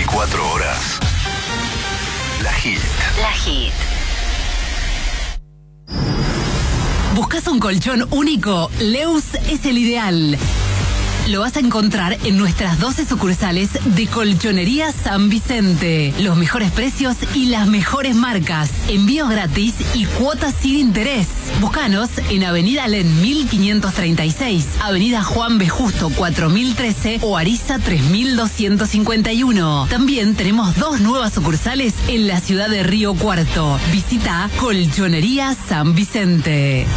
24 horas. La Hit. La Hit. ¿Buscas un colchón único? Leus es el ideal. Lo vas a encontrar en nuestras 12 sucursales de Colchonería San Vicente. Los mejores precios y las mejores marcas. Envíos gratis y cuotas sin interés. Búscanos en Avenida Len 1536, Avenida Juan B. Justo 4013 o Ariza 3251. También tenemos 2 nuevas sucursales en la ciudad de Río Cuarto. Visita Colchonería San Vicente.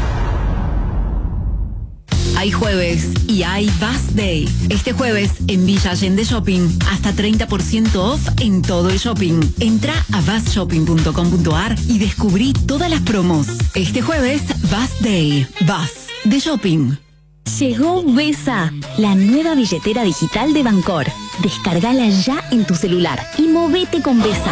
Hay jueves y hay Bus Day. Este jueves en Villa Allende Shopping, hasta 30% off en todo el shopping. Entra a busshopping.com.ar y descubrí todas las promos. Este jueves, Bus Day. Bus de shopping. Llegó Vesa, la nueva billetera digital de Bancor. Descárgala ya en tu celular y movete con Vesa.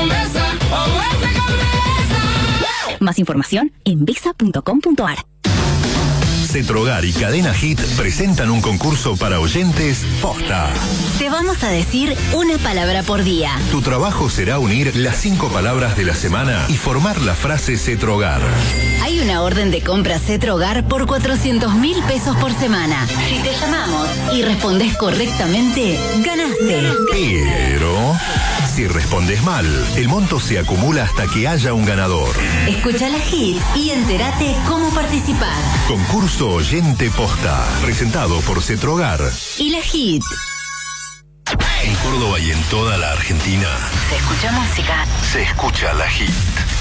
Más información en vesa.com.ar. Cetrogar y Cadena Hit presentan un concurso para oyentes posta. Te vamos a decir una palabra por día. Tu trabajo será unir las 5 palabras de la semana y formar la frase Cetrogar. Hay una orden de compra Cetrogar por 400.000 pesos por semana. Si te llamamos y respondes correctamente, ganaste. Pero si respondes mal, el monto se acumula hasta que haya un ganador. Escucha la Hit y entérate cómo participar. Concurso Oyente Posta, presentado por Cetrogar y la Hit. En Córdoba y en toda la Argentina Se escucha música. se escucha la Hit.